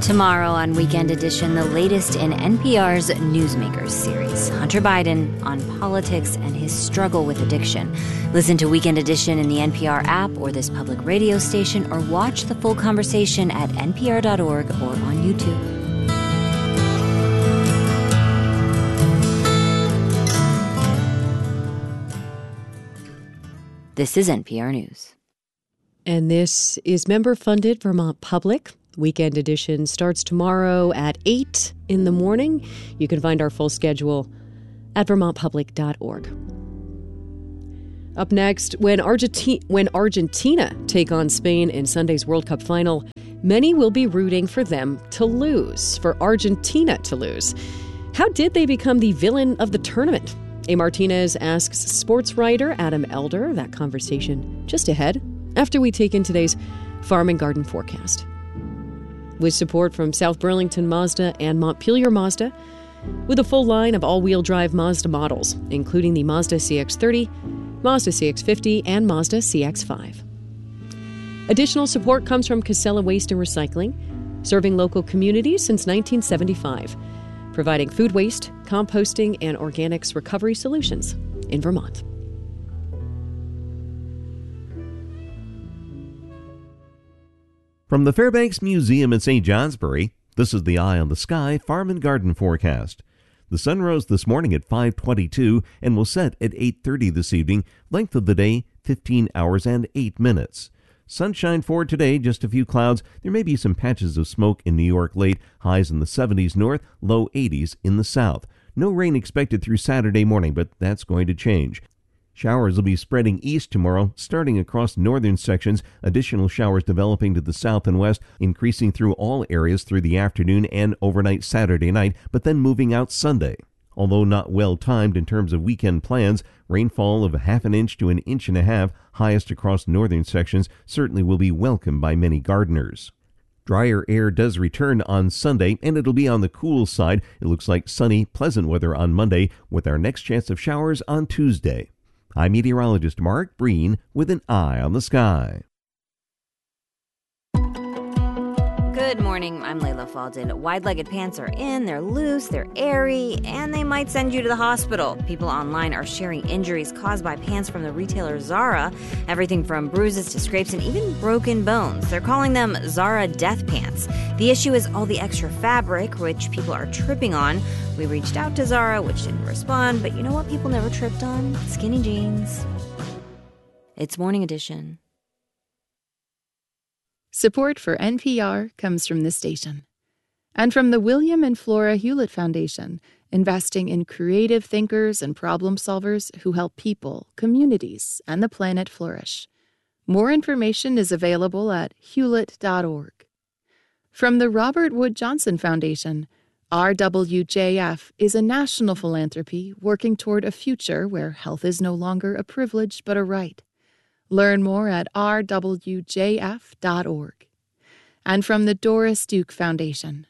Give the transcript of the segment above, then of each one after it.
Tomorrow on Weekend Edition, the latest in NPR's Newsmakers series, Hunter Biden on politics and his struggle with addiction. Listen to Weekend Edition in the NPR app or this public radio station, or watch the full conversation at npr.org or on YouTube. This is NPR News. And this is member-funded Vermont Public. Weekend Edition starts tomorrow at 8 in the morning. You can find our full schedule at vermontpublic.org. Up next, when Argentina take on Spain in Sunday's World Cup final, many will be rooting for them to lose, for Argentina to lose. How did they become the villain of the tournament? A. Martinez asks sports writer Adam Elder. That conversation just ahead, after we take in today's Farm and Garden forecast. With support from South Burlington Mazda and Montpelier Mazda, with a full line of all-wheel drive Mazda models, including the Mazda CX-30, Mazda CX-50, and Mazda CX-5. Additional support comes from Casella Waste and Recycling, serving local communities since 1975, providing food waste, composting, and organics recovery solutions in Vermont. From the Fairbanks Museum in St. Johnsbury, this is the Eye on the Sky Farm and Garden forecast. The sun rose this morning at 5:22 and will set at 8:30 this evening. Length of the day, 15 hours and 8 minutes. Sunshine for today, just a few clouds. There may be some patches of smoke in New York late. Highs in the 70s north, low 80s in the south. No rain expected through Saturday morning, but that's going to change. Showers will be spreading east tomorrow, starting across northern sections. Additional showers developing to the south and west, increasing through all areas through the afternoon and overnight Saturday night, but then moving out Sunday. Although not well timed in terms of weekend plans, rainfall of a half an inch to an inch and a half, highest across northern sections, certainly will be welcomed by many gardeners. Drier air does return on Sunday, and it'll be on the cool side. It looks like sunny, pleasant weather on Monday, with our next chance of showers on Tuesday. I'm meteorologist Mark Breen with an Eye on the Sky. Good morning, I'm Layla Faldin. Wide-legged pants are in, they're loose, they're airy, and they might send you to the hospital. People online are sharing injuries caused by pants from the retailer Zara, everything from bruises to scrapes and even broken bones. They're calling them Zara death pants. The issue is all the extra fabric, which people are tripping on. We reached out to Zara, which didn't respond, but you know what people never tripped on? Skinny jeans. It's Morning Edition. Support for NPR comes from this station and from the William and Flora Hewlett Foundation, investing in creative thinkers and problem solvers who help people, communities, and the planet flourish. More information is available at hewlett.org. From the Robert Wood Johnson Foundation, RWJF is a national philanthropy working toward a future where health is no longer a privilege but a right. Learn more at rwjf.org. And from the Doris Duke Foundation.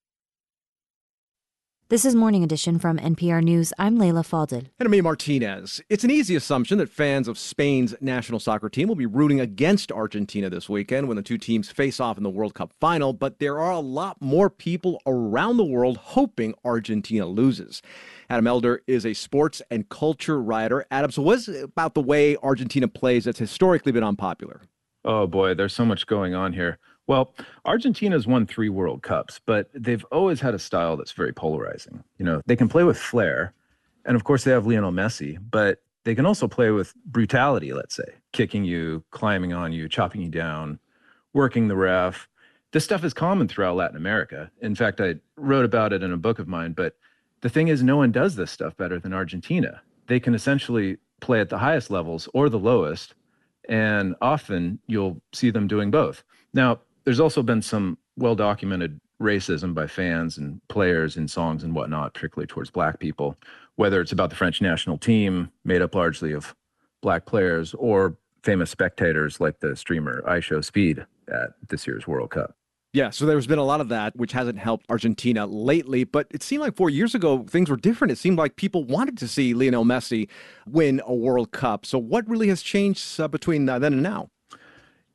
This is Morning Edition from NPR News. I'm Layla Faldin. And I'm A. Martinez. It's an easy assumption that fans of Spain's national soccer team will be rooting against Argentina this weekend when the two teams face off in the World Cup final, but there are a lot more people around the world hoping Argentina loses. Adam Elder is a sports and culture writer. Adam, so what is it about the way Argentina plays that's historically been unpopular? Oh, boy, there's so much going on here. Well, Argentina's won 3 World Cups, but they've always had a style that's very polarizing. You know, they can play with flair, and of course they have Lionel Messi, but they can also play with brutality, let's say, kicking you, climbing on you, chopping you down, working the ref. This stuff is common throughout Latin America. In fact, I wrote about it in a book of mine, but the thing is, no one does this stuff better than Argentina. They can essentially play at the highest levels or the lowest, and often you'll see them doing both. Now, there's also been some well-documented racism by fans and players in songs and whatnot, particularly towards black people, whether it's about the French national team, made up largely of black players, or famous spectators like the streamer IShowSpeed at this year's World Cup. Yeah, so there's been a lot of that, which hasn't helped Argentina lately. But it seemed like 4 years ago, things were different. It seemed like people wanted to see Lionel Messi win a World Cup. So what really has changed between then and now?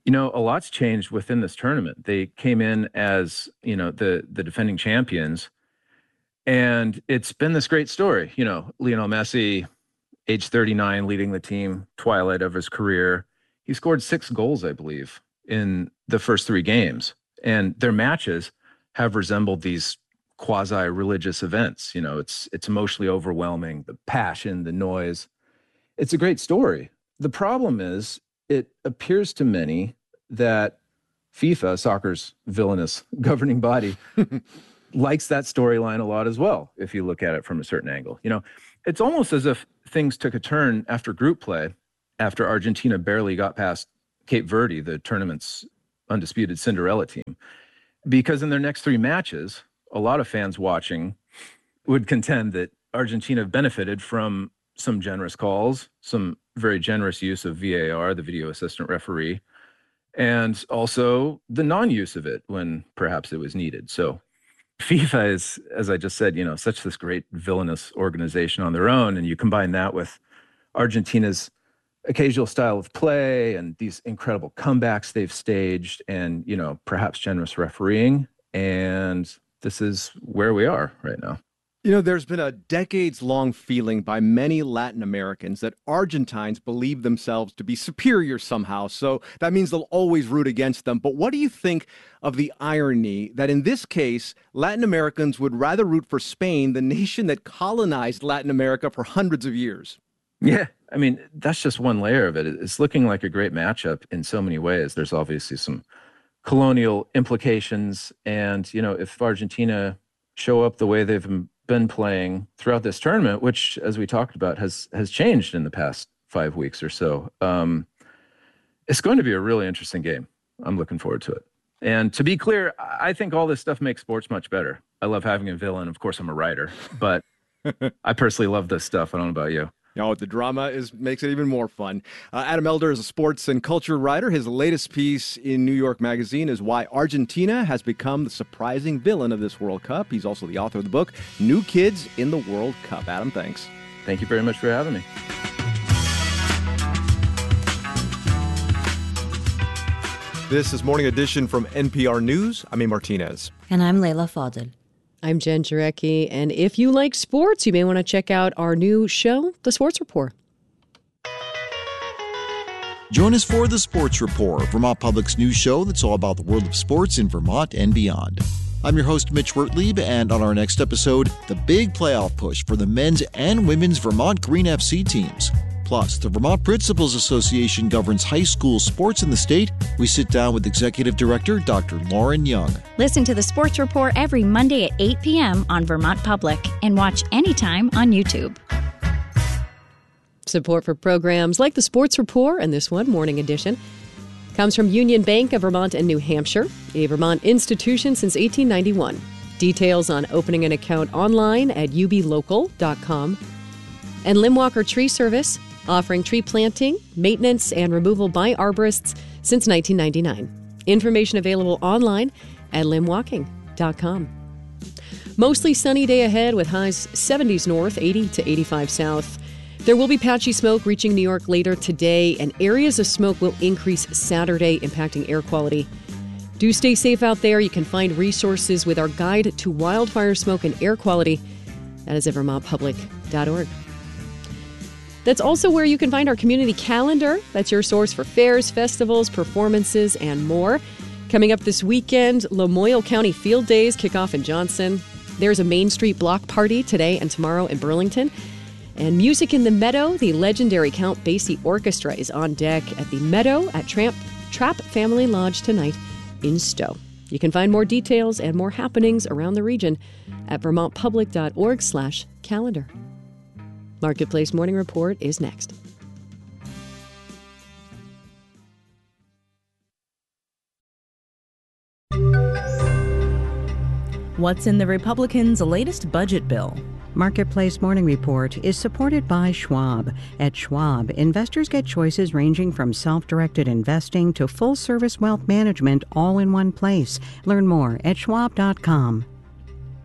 A lot's changed within this tournament. They came in as, the defending champions, and it's been this great story. Lionel Messi, age 39, leading the team, twilight of his career. He scored 6 goals, I believe, in the first 3 games. And their matches have resembled these quasi-religious events. It's emotionally overwhelming, the passion, the noise. It's a great story. The problem is, it appears to many that FIFA, soccer's villainous governing body, likes that storyline a lot as well, if you look at it from a certain angle. It's almost as if things took a turn after group play, after Argentina barely got past Cape Verde, the tournament's undisputed Cinderella team. Because in their next 3 matches, a lot of fans watching would contend that Argentina benefited from some generous calls, some very generous use of VAR, the video assistant referee, and also the non-use of it when perhaps it was needed. So FIFA is, as I just said, such this great villainous organization on their own, and you combine that with Argentina's occasional style of play and these incredible comebacks they've staged and, perhaps generous refereeing, and this is where we are right now. There's been a decades-long feeling by many Latin Americans that Argentines believe themselves to be superior somehow, so that means they'll always root against them. But what do you think of the irony that in this case, Latin Americans would rather root for Spain, the nation that colonized Latin America for hundreds of years? Yeah, that's just one layer of it. It's looking like a great matchup in so many ways. There's obviously some colonial implications, and, if Argentina show up the way they've been playing throughout this tournament, which, as we talked about, has changed in the past 5 weeks or so. It's going to be a really interesting game. I'm looking forward to it. And to be clear, I think all this stuff makes sports much better. I love having a villain. Of course, I'm a writer, but I personally love this stuff. I don't know about you. The drama makes it even more fun. Adam Elder is a sports and culture writer. His latest piece in New York Magazine is Why Argentina Has Become the Surprising Villain of this World Cup. He's also the author of the book, New Kids in the World Cup. Adam, thanks. Thank you very much for having me. This is Morning Edition from NPR News. I'm A. Martinez. And I'm Leila Fadel. I'm Jen Jarecki, and if you like sports, you may want to check out our new show, The Sports Report. Join us for The Sports Report, Vermont Public's news show that's all about the world of sports in Vermont and beyond. I'm your host, Mitch Wertlieb, and on our next episode, the big playoff push for the men's and women's Vermont Green FC teams. Plus, the Vermont Principals Association governs high school sports in the state. We sit down with Executive Director Dr. Lauren Young. Listen to The Sports Report every Monday at 8 p.m. on Vermont Public and watch anytime on YouTube. Support for programs like The Sports Report and this one, Morning Edition, comes from Union Bank of Vermont and New Hampshire, a Vermont institution since 1891. Details on opening an account online at ublocal.com. And Limwalker Tree Service, offering tree planting, maintenance, and removal by arborists since 1999. Information available online at limwalking.com. Mostly sunny day ahead with highs 70s north, 80 to 85 south. There will be patchy smoke reaching New York later today, and areas of smoke will increase Saturday, impacting air quality. Do stay safe out there. You can find resources with our guide to wildfire smoke and air quality. That is at vermontpublic.org. That's also where you can find our community calendar. That's your source for fairs, festivals, performances, and more. Coming up this weekend, Lamoille County Field Days kick off in Johnson. There's a Main Street block party today and tomorrow in Burlington. And Music in the Meadow, the legendary Count Basie Orchestra, is on deck at the Meadow at Trapp Family Lodge tonight in Stowe. You can find more details and more happenings around the region at vermontpublic.org/calendar. Marketplace Morning Report is next. What's in the Republicans' latest budget bill? Marketplace Morning Report is supported by Schwab. At Schwab, investors get choices ranging from self-directed investing to full-service wealth management all in one place. Learn more at schwab.com.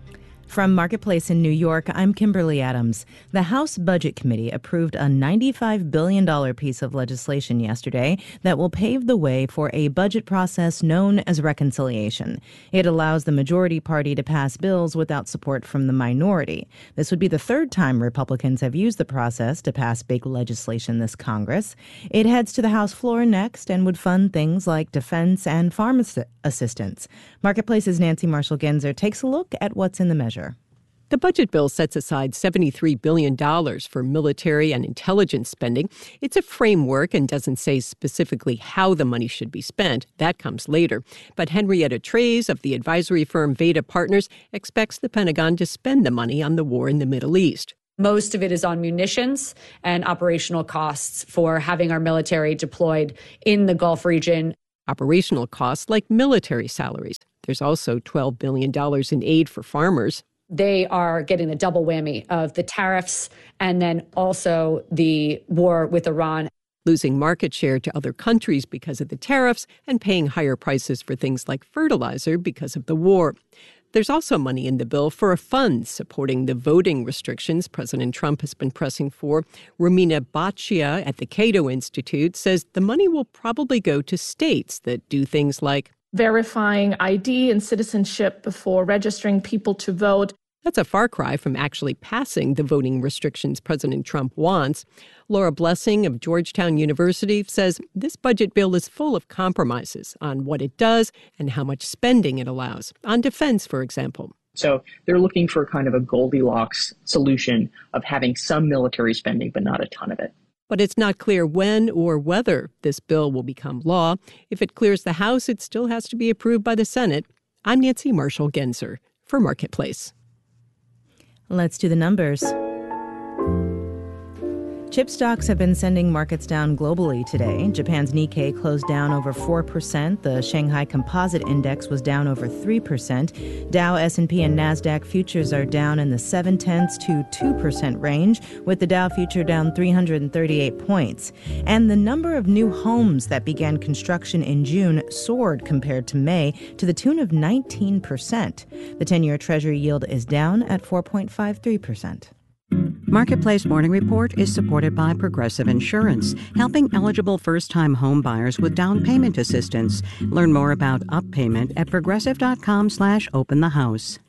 From Marketplace in New York, I'm Kimberly Adams. The House Budget Committee approved a $95 billion piece of legislation yesterday that will pave the way for a budget process known as reconciliation. It allows the majority party to pass bills without support from the minority. This would be the third time Republicans have used the process to pass big legislation this Congress. It heads to the House floor next and would fund things like defense and farm assistance. Marketplace's Nancy Marshall-Genzer takes a look at what's in the measure. The budget bill sets aside $73 billion for military and intelligence spending. It's a framework and doesn't say specifically how the money should be spent. That comes later. But Henrietta Treyz of the advisory firm Veda Partners expects the Pentagon to spend the money on the war in the Middle East. Most of it is on munitions and operational costs for having our military deployed in the Gulf region. Operational costs like military salaries. There's also $12 billion in aid for farmers. They are getting the double whammy of the tariffs and then also the war with Iran. Losing market share to other countries because of the tariffs and paying higher prices for things like fertilizer because of the war. There's also money in the bill for a fund supporting the voting restrictions President Trump has been pressing for. Romina Baccia at the Cato Institute says the money will probably go to states that do things like verifying ID and citizenship before registering people to vote. That's a far cry from actually passing the voting restrictions President Trump wants. Laura Blessing of Georgetown University says this budget bill is full of compromises on what it does and how much spending it allows. On defense, for example. So they're looking for kind of a Goldilocks solution of having some military spending, but not a ton of it. But it's not clear when or whether this bill will become law. If it clears the House, it still has to be approved by the Senate. I'm Nancy Marshall-Genzer for Marketplace. Let's do the numbers. Chip stocks have been sending markets down globally today. Japan's Nikkei closed down over 4%. The Shanghai Composite Index was down over 3%. Dow, S&P, and NASDAQ futures are down in the 0.7% to 2% range, with the Dow future down 338 points. And the number of new homes that began construction in June soared compared to May to the tune of 19%. The 10-year Treasury yield is down at 4.53%. Marketplace Morning Report is supported by Progressive Insurance, helping eligible first-time home buyers with down payment assistance. Learn more about Up Payment at progressive.com/openthehouse.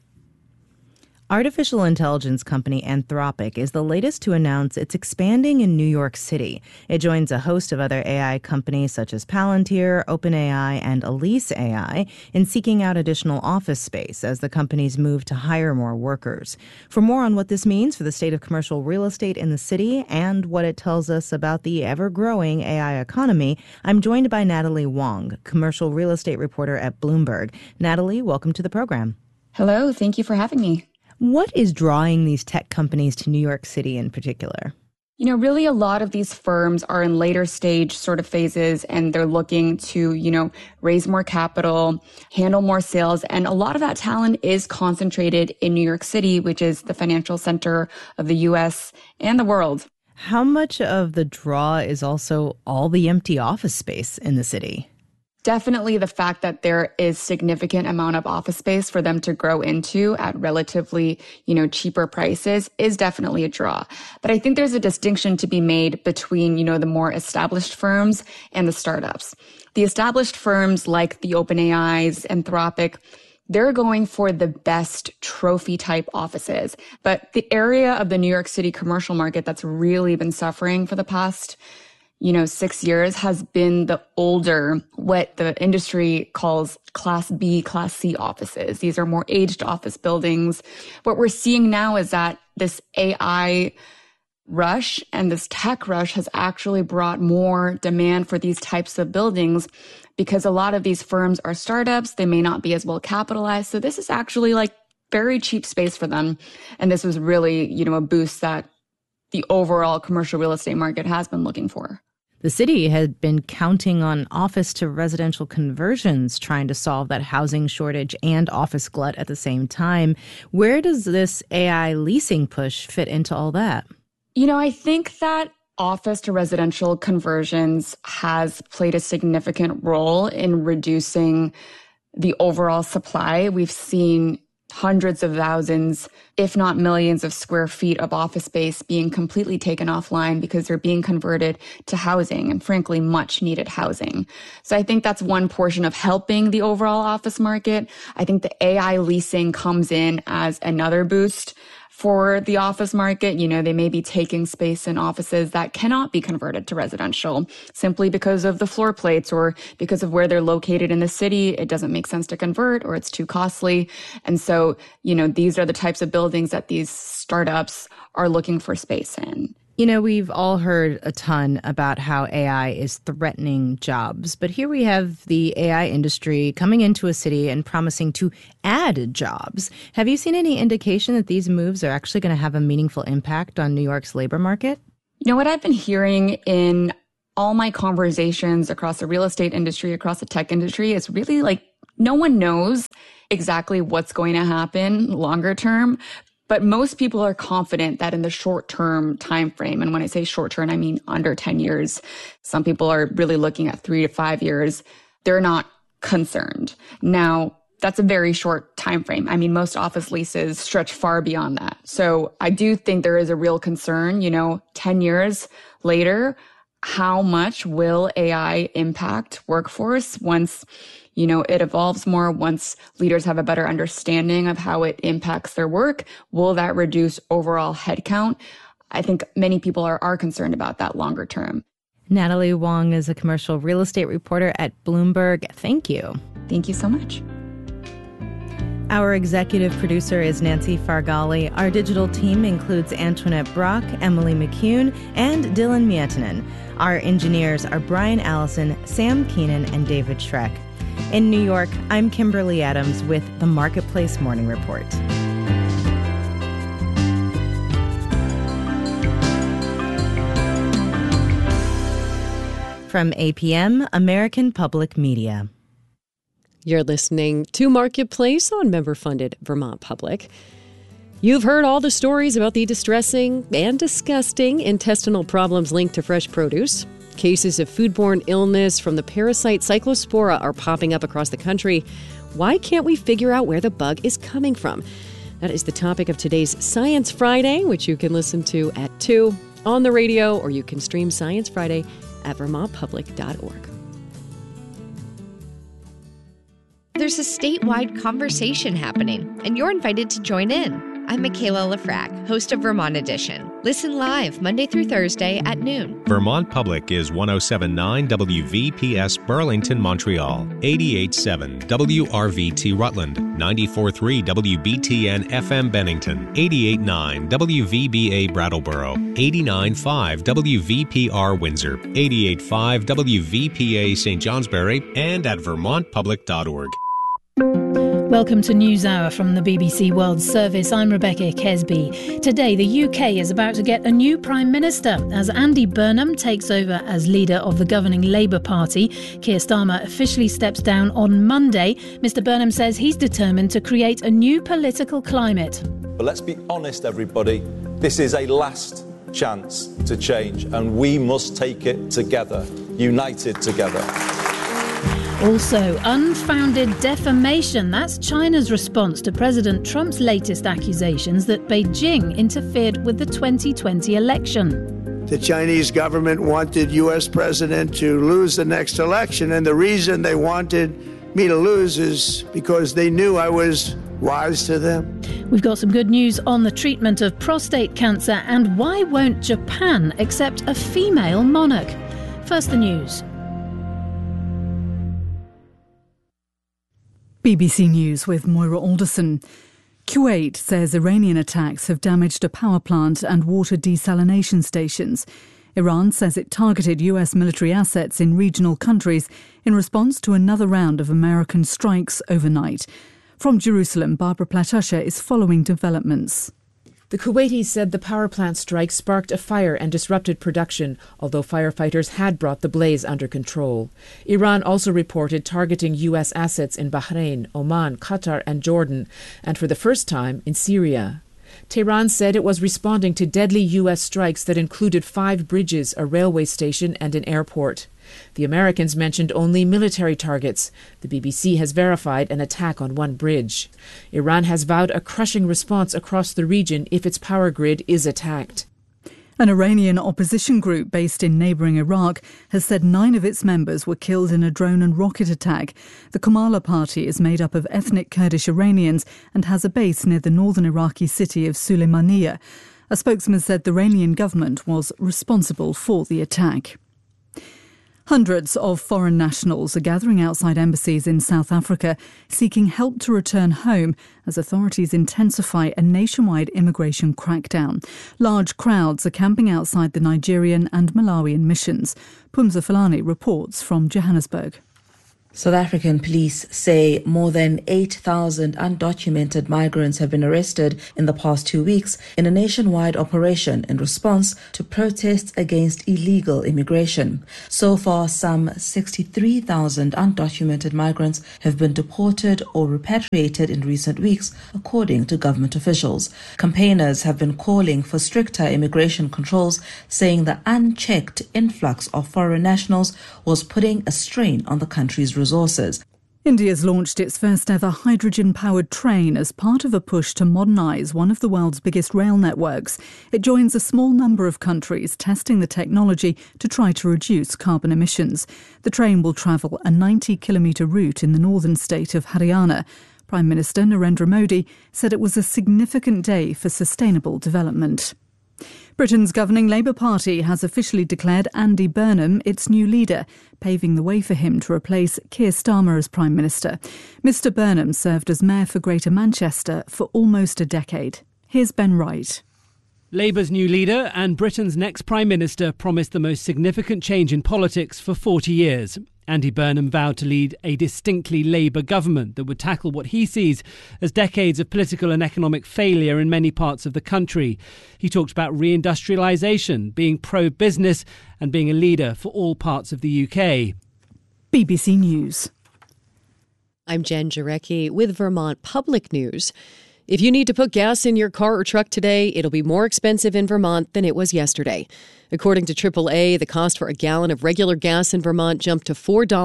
Artificial intelligence company Anthropic is the latest to announce it's expanding in New York City. It joins a host of other AI companies such as Palantir, OpenAI, and Elise AI in seeking out additional office space as the companies move to hire more workers. For more on what this means for the state of commercial real estate in the city and what it tells us about the ever-growing AI economy, I'm joined by Natalie Wong, commercial real estate reporter at Bloomberg. Natalie, welcome to the program. Hello, thank you for having me. What is drawing these tech companies to New York City in particular? You know, really a lot of these firms are in later stage sort of phases and they're looking to, raise more capital, handle more sales. And a lot of that talent is concentrated in New York City, which is the financial center of the U.S. and the world. How much of the draw is also all the empty office space in the city? Definitely the fact that there is significant amount of office space for them to grow into at relatively, cheaper prices is definitely a draw. But I think there's a distinction to be made between, the more established firms and the startups. The established firms like the OpenAIs, Anthropic, they're going for the best trophy type offices. But the area of the New York City commercial market that's really been suffering for the past 6 years has been the older, what the industry calls Class B, Class C offices. These are more aged office buildings. What we're seeing now is that this AI rush and this tech rush has actually brought more demand for these types of buildings because a lot of these firms are startups. They may not be as well capitalized. So this is actually like very cheap space for them. And this was really, a boost that the overall commercial real estate market has been looking for. The city had been counting on office to residential conversions, trying to solve that housing shortage and office glut at the same time. Where does this AI leasing push fit into all that? I think that office to residential conversions has played a significant role in reducing the overall supply. We've seen hundreds of thousands, if not millions of square feet of office space being completely taken offline because they're being converted to housing, and frankly, much needed housing. So I think that's one portion of helping the overall office market. I think the AI leasing comes in as another boost for the office market. You know, they may be taking space in offices that cannot be converted to residential simply because of the floor plates or because of where they're located in the city. It doesn't make sense to convert or it's too costly. And so, you know, these are the types of buildings that these startups are looking for space in. You know, we've all heard a ton about how AI is threatening jobs, but here we have the AI industry coming into a city and promising to add jobs. Have you seen any indication that these moves are actually going to have a meaningful impact on New York's labor market? You know, what I've been hearing in all my conversations across the real estate industry, across the tech industry, is really like no one knows exactly what's going to happen longer term. But most people are confident that in the short-term time frame, and when I say short-term, I mean under 10 years, some people are really looking at 3 to 5 years, they're not concerned. Now, that's a very short time frame. I mean, most office leases stretch far beyond that. So I do think there is a real concern, 10 years later, how much will AI impact workforce once it evolves more, once leaders have a better understanding of how it impacts their work? Will that reduce overall headcount? I think many people are concerned about that longer term. Natalie Wong is a commercial real estate reporter at Bloomberg. Thank you. Thank you so much. Our executive producer is Nancy Fargali. Our digital team includes Antoinette Brock, Emily McCune, and Dylan Mietinen. Our engineers are Brian Allison, Sam Keenan, and David Schreck. In New York, I'm Kimberly Adams with the Marketplace Morning Report. From APM, American Public Media. You're listening to Marketplace on member-funded Vermont Public. You've heard all the stories about the distressing and disgusting intestinal problems linked to fresh produce. Cases of foodborne illness from the parasite Cyclospora are popping up across the country. Why can't we figure out where the bug is coming from? That is the topic of today's Science Friday, which you can listen to at 2 on the radio, or you can stream Science Friday at vermontpublic.org. There's a statewide conversation happening, and you're invited to join in. I'm Michaela Lafrac, host of Vermont Edition. Listen live Monday through Thursday at noon. Vermont Public is 107.9 WVPS Burlington, Montreal, 88.7 WRVT Rutland, 94.3 WBTN FM Bennington, 88.9 WVBA Brattleboro, 89.5 WVPR Windsor, 88.5 WVPA St. Johnsbury, and at vermontpublic.org. Welcome to NewsHour from the BBC World Service. I'm Rebecca Kesby. Today, the UK is about to get a new Prime Minister as Andy Burnham takes over as leader of the governing Labour Party. Keir Starmer officially steps down on Monday. Mr Burnham says he's determined to create a new political climate. But let's be honest, everybody, this is a last chance to change, and we must take it together, united together. Also, unfounded defamation. That's China's response to President Trump's latest accusations that Beijing interfered with the 2020 election. The Chinese government wanted U.S. president to lose the next election, and the reason they wanted me to lose is because they knew I was wise to them. We've got some good news on the treatment of prostate cancer and why won't Japan accept a female monarch. First, the news. BBC News with Moira Alderson. Kuwait says Iranian attacks have damaged a power plant and water desalination stations. Iran says it targeted US military assets in regional countries in response to another round of American strikes overnight. From Jerusalem, Barbara Platusha is following developments. The Kuwaitis said the power plant strike sparked a fire and disrupted production, although firefighters had brought the blaze under control. Iran also reported targeting U.S. assets in Bahrain, Oman, Qatar and Jordan, and for the first time in Syria. Tehran said it was responding to deadly U.S. strikes that included 5 bridges, a railway station and an airport. The Americans mentioned only military targets. The BBC has verified an attack on one bridge. Iran has vowed a crushing response across the region if its power grid is attacked. An Iranian opposition group based in neighbouring Iraq has said 9 of its members were killed in a drone and rocket attack. The Kamala Party is made up of ethnic Kurdish Iranians and has a base near the northern Iraqi city of Sulaymaniyah. A spokesman said the Iranian government was responsible for the attack. Hundreds of foreign nationals are gathering outside embassies in South Africa, seeking help to return home as authorities intensify a nationwide immigration crackdown. Large crowds are camping outside the Nigerian and Malawian missions. Pumza Fulani reports from Johannesburg. South African police say more than 8,000 undocumented migrants have been arrested in the past 2 weeks in a nationwide operation in response to protests against illegal immigration. So far, some 63,000 undocumented migrants have been deported or repatriated in recent weeks, according to government officials. Campaigners have been calling for stricter immigration controls, saying the unchecked influx of foreign nationals was putting a strain on the country's resources. India's launched its first ever hydrogen-powered train as part of a push to modernise one of the world's biggest rail networks. It joins a small number of countries testing the technology to try to reduce carbon emissions. The train will travel a 90-kilometre route in the northern state of Haryana. Prime Minister Narendra Modi said it was a significant day for sustainable development. Britain's governing Labour Party has officially declared Andy Burnham its new leader, paving the way for him to replace Keir Starmer as Prime Minister. Mr Burnham served as Mayor for Greater Manchester for almost a decade. Here's Ben Wright. Labour's new leader and Britain's next Prime Minister promised the most significant change in politics for 40 years. Andy Burnham vowed to lead a distinctly Labour government that would tackle what he sees as decades of political and economic failure in many parts of the country. He talked about reindustrialisation, being pro-business and being a leader for all parts of the UK. BBC News. I'm Jen Jarecki with Vermont Public News. If you need to put gas in your car or truck today, it'll be more expensive in Vermont than it was yesterday. According to AAA, the cost for a gallon of regular gas in Vermont jumped to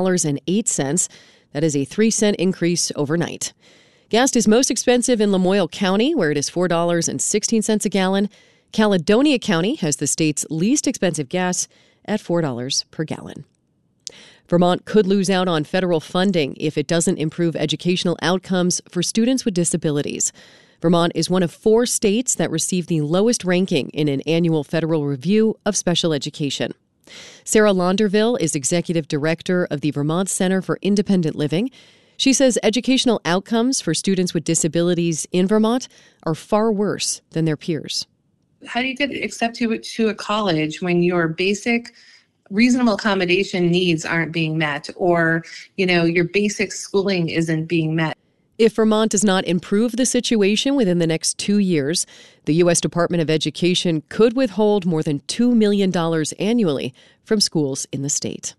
$4.08. That is a 3-cent increase overnight. Gas is most expensive in Lamoille County, where it is $4.16 a gallon. Caledonia County has the state's least expensive gas at $4 per gallon. Vermont could lose out on federal funding if it doesn't improve educational outcomes for students with disabilities. Vermont is one of 4 states that receive the lowest ranking in an annual federal review of special education. Sarah Launderville is executive director of the Vermont Center for Independent Living. She says educational outcomes for students with disabilities in Vermont are far worse than their peers. How do you get accepted to a college when your basic reasonable accommodation needs aren't being met, or, your basic schooling isn't being met? If Vermont does not improve the situation within the next 2 years, the U.S. Department of Education could withhold more than $2 million annually from schools in the state.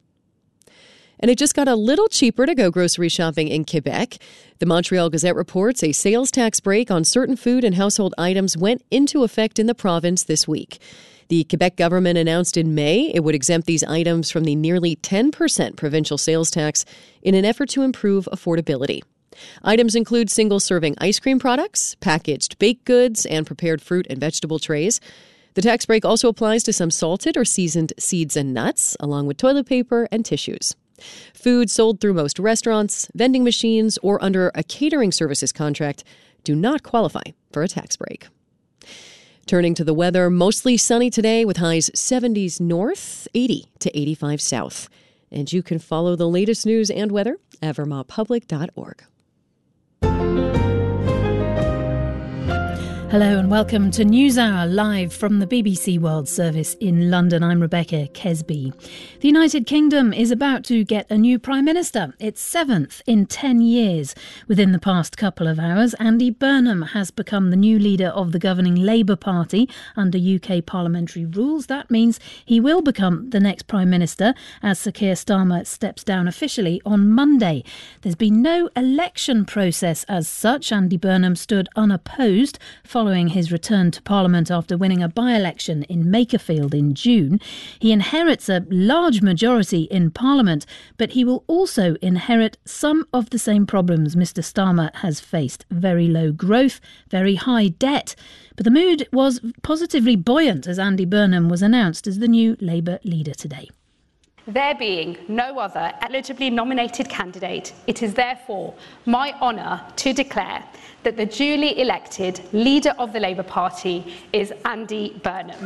And it just got a little cheaper to go grocery shopping in Quebec. The Montreal Gazette reports a sales tax break on certain food and household items went into effect in the province this week. The Quebec government announced in May it would exempt these items from the nearly 10% provincial sales tax in an effort to improve affordability. Items include single-serving ice cream products, packaged baked goods, and prepared fruit and vegetable trays. The tax break also applies to some salted or seasoned seeds and nuts, along with toilet paper and tissues. Food sold through most restaurants, vending machines, or under a catering services contract do not qualify for a tax break. Turning to the weather, mostly sunny today with highs 70s north, 80 to 85 south. And you can follow the latest news and weather at vermontpublic.org. Hello and welcome to NewsHour, live from the BBC World Service in London. I'm Rebecca Kesby. The United Kingdom is about to get a new Prime Minister. It's 7th in 10 years. Within the past couple of hours, Andy Burnham has become the new leader of the governing Labour Party under UK parliamentary rules. That means he will become the next Prime Minister as Sir Keir Starmer steps down officially on Monday. There's been no election process as such. Andy Burnham stood unopposed following following his return to Parliament after winning a by-election in Makerfield in June. He inherits a large majority in Parliament, but he will also inherit some of the same problems Mr Starmer has faced. Very low growth, very high debt. But the mood was positively buoyant as Andy Burnham was announced as the new Labour leader today. There being no other eligibly nominated candidate, it is therefore my honour to declare that the duly elected leader of the Labour Party is Andy Burnham.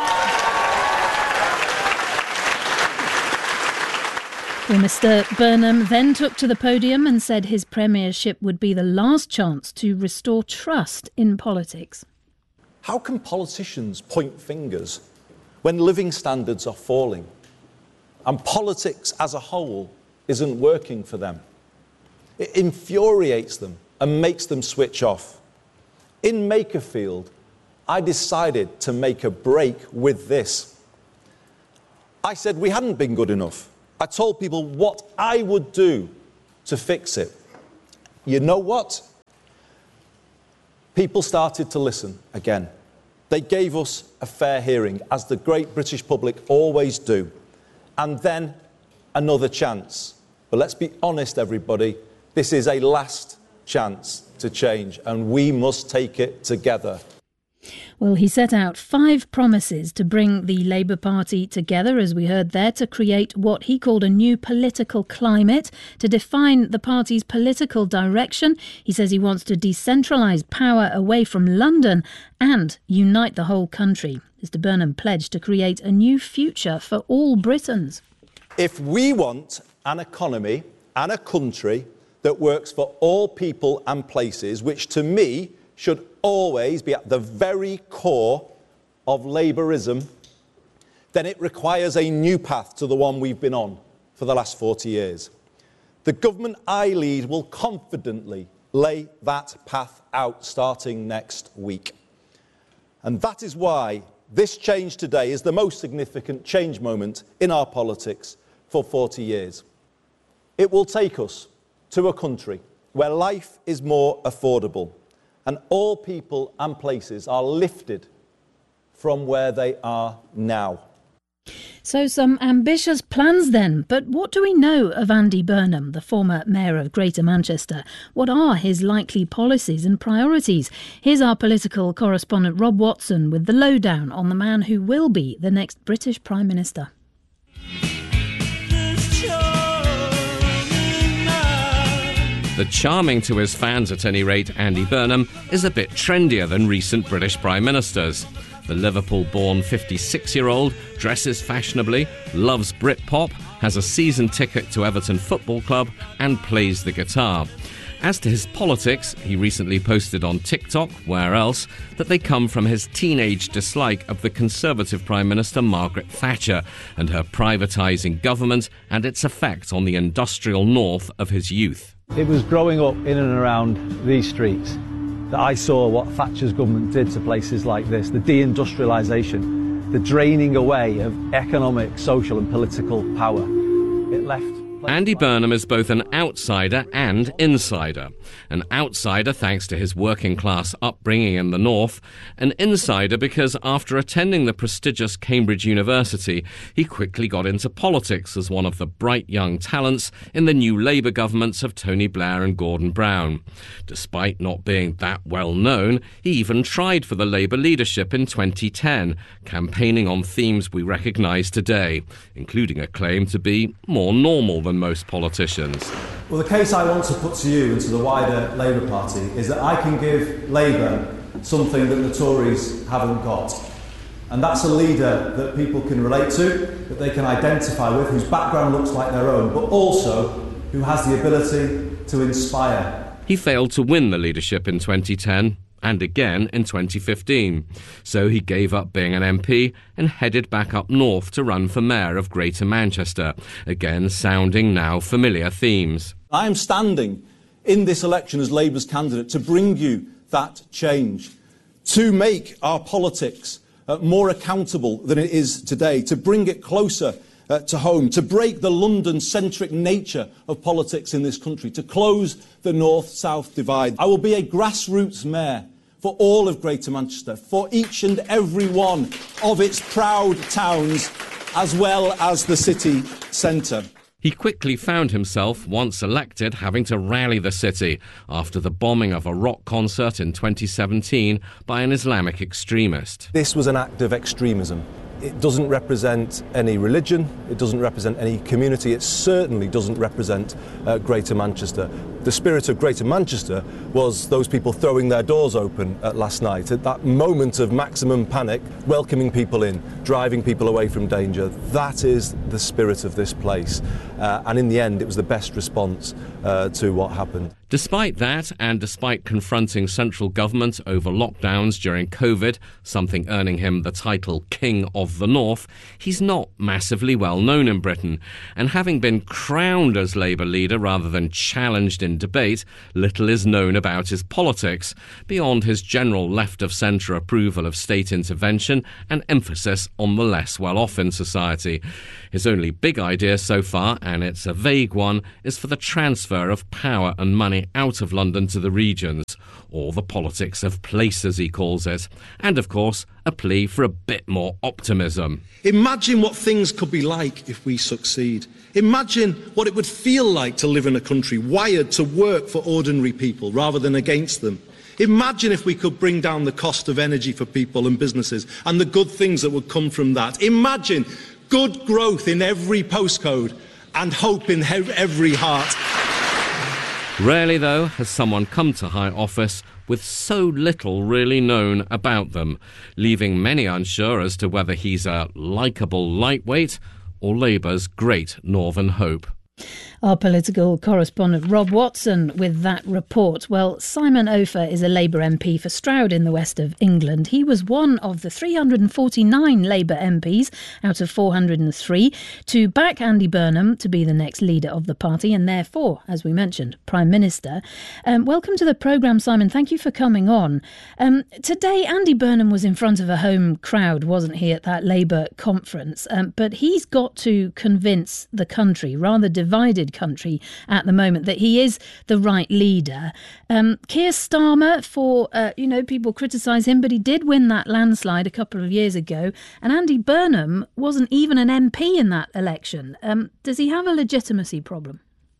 Well, Mr Burnham then took to the podium and said his premiership would be the last chance to restore trust in politics. How can politicians point fingers when living standards are falling and politics as a whole isn't working for them? It infuriates them and makes them switch off. In Makerfield, I decided to make a break with this. I said we hadn't been good enough. I told people what I would do to fix it. You know what? People started to listen again. They gave us a fair hearing, as the great British public always do. And then another chance. But let's be honest, everybody, this is a last chance to change, and we must take it together. Well, he set out 5 promises to bring the Labour Party together, as we heard there, to create what he called a new political climate, to define the party's political direction. He says he wants to decentralise power away from London and unite the whole country. Mr Burnham pledged to create a new future for all Britons. If we want an economy and a country that works for all people and places, which to me should always be at the very core of Labourism, then it requires a new path to the one we've been on for the last 40 years. The government I lead will confidently lay that path out starting next week. And that is why this change today is the most significant change moment in our politics for 40 years. It will take us to a country where life is more affordable and all people and places are lifted from where they are now. So some ambitious plans then, but what do we know of Andy Burnham, the former Mayor of Greater Manchester? What are his likely policies and priorities? Here's our political correspondent Rob Watson with the lowdown on the man who will be the next British Prime Minister. The charming to his fans, at any rate, Andy Burnham is a bit trendier than recent British Prime Ministers. The Liverpool-born 56-year-old dresses fashionably, loves Britpop, has a season ticket to Everton Football Club and plays the guitar. As to his politics, he recently posted on TikTok, where else, that they come from his teenage dislike of the Conservative Prime Minister Margaret Thatcher and her privatising government and its effect on the industrial north of his youth. It was growing up in and around these streets that I saw what Thatcher's government did to places like this, the deindustrialisation, the draining away of economic, social and political power. It left. Andy Burnham is both an outsider and insider. An outsider thanks to his working-class upbringing in the north, an insider because after attending the prestigious Cambridge University, he quickly got into politics as one of the bright young talents in the new Labour governments of Tony Blair and Gordon Brown. Despite not being that well known, he even tried for the Labour leadership in 2010, campaigning on themes we recognise today, including a claim to be more normal than most politicians. Well, the case I want to put to you and to the wider Labour Party is that I can give Labour something that the Tories haven't got. And that's a leader that people can relate to, that they can identify with, whose background looks like their own, but also who has the ability to inspire. He failed to win the leadership in 2010. And again in 2015. So he gave up being an MP and headed back up north to run for Mayor of Greater Manchester, again sounding now familiar themes. I am standing in this election as Labour's candidate to bring you that change, to make our politics more accountable than it is today, to bring it closer to home, to break the London-centric nature of politics in this country, to close the north-south divide. I will be a grassroots mayor for all of Greater Manchester, for each and every one of its proud towns, as well as the city centre. He quickly found himself, once elected, having to rally the city after the bombing of a rock concert in 2017 by an Islamic extremist. This was an act of extremism. It doesn't represent any religion, it doesn't represent any community, it certainly doesn't represent Greater Manchester. The spirit of Greater Manchester was those people throwing their doors open last night, at that moment of maximum panic, welcoming people in, driving people away from danger. That is the spirit of this place. And in the end, it was the best response to what happened. Despite that, and despite confronting central government over lockdowns during COVID, something earning him the title King of the North, he's not massively well known in Britain. And having been crowned as Labour leader rather than challenged in debate, little is known about his politics, beyond his general left-of-centre approval of state intervention and emphasis on the less well-off in society. His only big idea so far, and it's a vague one, is for the transfer of power and money out of London to the regions, or the politics of place, as he calls it, and of course a plea for a bit more optimism. Imagine what things could be like if we succeed. Imagine what it would feel like to live in a country wired to work for ordinary people rather than against them. Imagine if we could bring down the cost of energy for people and businesses and the good things that would come from that. Imagine good growth in every postcode and hope in every heart. Rarely, though, has someone come to high office with so little really known about them, leaving many unsure as to whether he's a likeable lightweight or Labour's great northern hope. Our political correspondent Rob Watson with that report. Well, Simon Ofer is a Labour MP for Stroud in the west of England. He was one of the 349 Labour MPs out of 403 to back Andy Burnham to be the next leader of the party and therefore, as we mentioned, Prime Minister. Welcome to the programme, Simon. Thank you for coming on. Today, Andy Burnham was in front of a home crowd, wasn't he, at that Labour conference? But he's got to convince the country, rather divided country at the moment, that he is the right leader. Keir Starmer, for people criticise him, but he did win that landslide a couple of years ago, and Andy Burnham wasn't even an MP in that election. Does he have a legitimacy problem?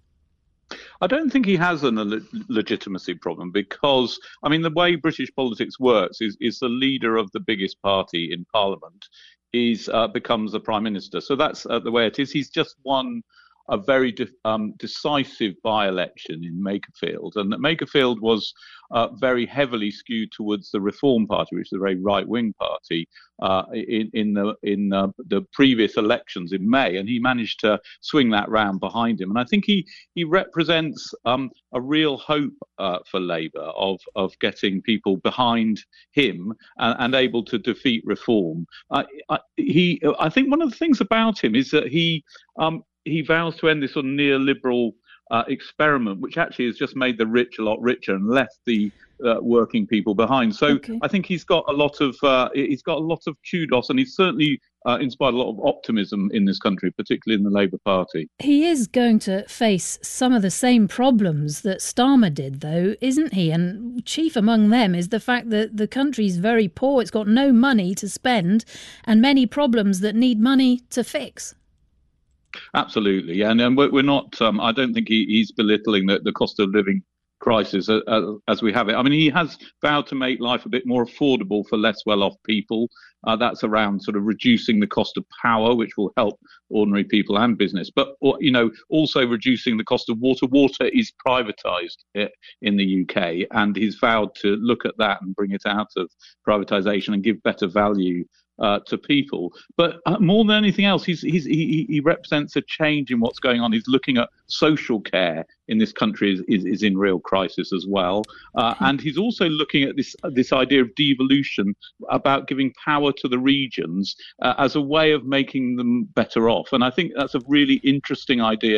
I don't think he has a legitimacy problem because, the way British politics works is the leader of the biggest party in Parliament becomes the Prime Minister. So that's the way it is. He's just won a very decisive by-election in Makerfield, and that Makerfield was very heavily skewed towards the Reform Party, which is a very right-wing party, in the previous elections in May, and he managed to swing that round behind him. And I think he represents a real hope for Labour of getting people behind him and able to defeat Reform. I think one of the things about him is that he vows to end this sort of neoliberal experiment, which actually has just made the rich a lot richer and left the working people behind. So okay. I think he's got a lot of kudos, and he's certainly inspired a lot of optimism in this country, particularly in the Labour Party. He is going to face some of the same problems that Starmer did, though, isn't he? And chief among them is the fact that the country's very poor, it's got no money to spend, and many problems that need money to fix. Absolutely, and we're not. I don't think he's belittling the cost of living crisis as we have it. He has vowed to make life a bit more affordable for less well-off people. That's around sort of reducing the cost of power, which will help ordinary people and business. But also reducing the cost of water. Water is privatised in the UK, and he's vowed to look at that and bring it out of privatisation and give better value to people. But more than anything else, he represents a change in what's going on. He's looking at social care in this country is in real crisis as well. And he's also looking at this idea of devolution, about giving power to the regions as a way of making them better off. And I think that's a really interesting idea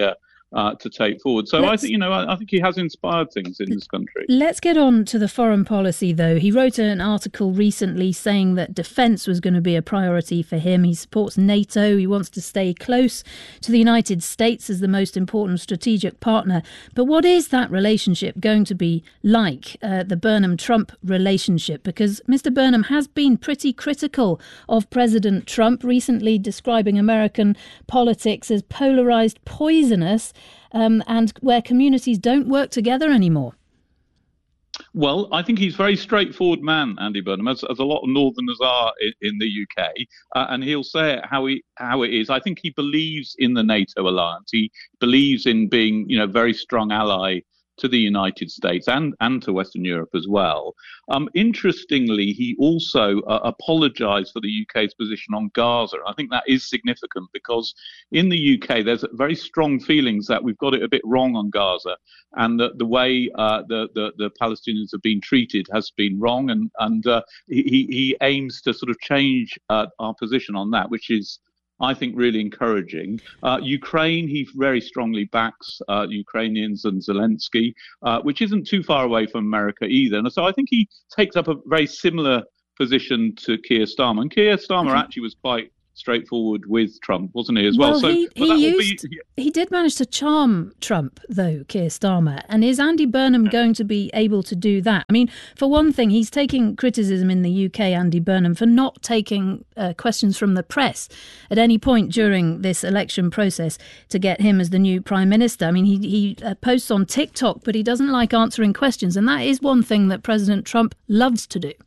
to take forward. So I think he has inspired things in this country. Let's get on to the foreign policy, though. He wrote an article recently saying that defence was going to be a priority for him. He supports NATO. He wants to stay close to the United States as the most important strategic partner. But what is that relationship going to be like, the Burnham-Trump relationship? Because Mr. Burnham has been pretty critical of President Trump, recently describing American politics as polarised, poisonous, and where communities don't work together anymore. Well, I think he's a very straightforward man, Andy Burnham, as a lot of Northerners are in the UK, and he'll say it how it is. I think he believes in the NATO alliance. He believes in being, a very strong ally to the United States and to Western Europe as well. Interestingly, he also apologised for the UK's position on Gaza. I think that is significant because in the UK there's very strong feelings that we've got it a bit wrong on Gaza, and that the way the Palestinians have been treated has been wrong, and he aims to sort of change our position on that, which is, I think, really encouraging. Ukraine, he very strongly backs Ukrainians and Zelensky, which isn't too far away from America either. And so I think he takes up a very similar position to Keir Starmer. And Keir Starmer actually was quite straightforward with Trump, wasn't he, as well? So he did manage to charm Trump, though, Keir Starmer. And is Andy Burnham going to be able to do that? I mean, for one thing, he's taking criticism in the UK, Andy Burnham, for not taking questions from the press at any point during this election process to get him as the new Prime Minister. I mean, he posts on TikTok, but he doesn't like answering questions. And that is one thing that President Trump loves to do.